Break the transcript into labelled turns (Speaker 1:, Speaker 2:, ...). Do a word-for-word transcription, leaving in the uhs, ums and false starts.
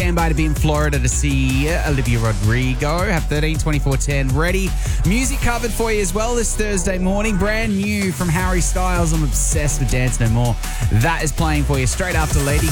Speaker 1: standby to be in Florida to see Olivia Rodrigo. Have thirteen twenty-four ten ready. Music covered for you as well this Thursday morning. Brand new from Harry Styles. I'm obsessed with Dance No More. That is playing for you straight after Lady